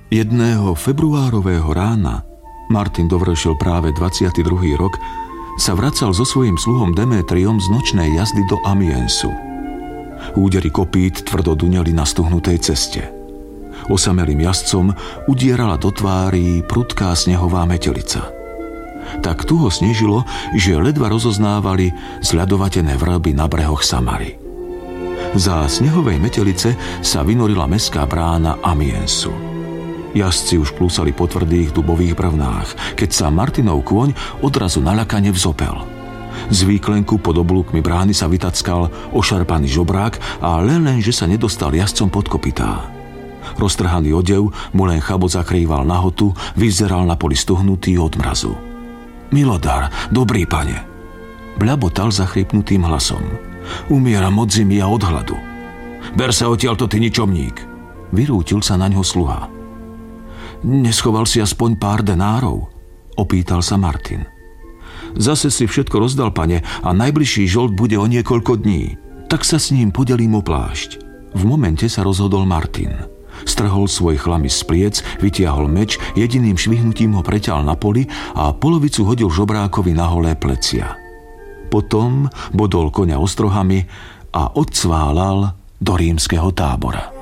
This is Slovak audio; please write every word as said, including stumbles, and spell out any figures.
Jedného februárového rána, Martin dovršil práve dvadsiaty druhý rok, sa vracal so svojím sluhom Demétriom z nočnej jazdy do Amiensu. Údery kopít tvrdo duneli na stuhnutej ceste. Osamelým jazdcom udierala do tvári prudká snehová metelica. Tak tu ho snežilo, že ledva rozoznávali zľadovatené vrby na brehoch Samary. Za snehovej metelice sa vynorila mestská brána Amiensu. Jazdci už klúsali po tvrdých dubových brvnách, keď sa Martinov kôň odrazu naľakane vzopel. Z výklenku pod oblúkmi brány sa vytackal ošarpaný žobrák a len len, že sa nedostal jazdcom pod kopytá. Roztrhaný odev mu len chabot zakrýval nahotu, vyzeral na poli stuhnutý od mrazu. Milodar, dobrý pane, bľabotal zachrypnutým hlasom. Umieram od zimy a od hladu. Ber sa odtiaľto, ty ničomník, vyrútil sa naňho sluha. Neschoval si aspoň pár denárov? Opýtal sa Martin. Zase si všetko rozdal, pane, a najbližší žolt bude o niekoľko dní. Tak sa s ním podelím o plášť. V momente sa rozhodol Martin. Strhol svoj chlamys z pliec, vytiahol meč, jediným švihnutím ho preťal na poli a polovicu hodil žobrákovi na holé plecia. Potom bodol koňa ostrohami a odcválal do rímskeho tábora.